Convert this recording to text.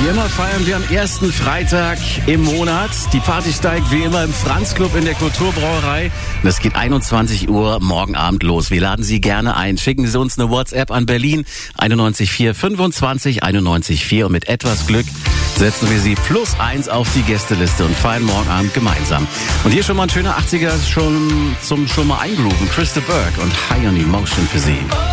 Wie immer feiern wir am ersten Freitag im Monat. Die Party steigt wie immer im Franz-Club in der Kulturbrauerei. Und es geht 21 Uhr morgen Abend los. Wir laden Sie gerne ein. Schicken Sie uns eine WhatsApp an Berlin 914 25 91 4 und mit etwas Glück setzen wir Sie +1 auf die Gästeliste und feiern morgen Abend gemeinsam. Und hier schon mal ein schöner 80er schon mal eingrooven. Krista Burke und High on Emotion für Sie.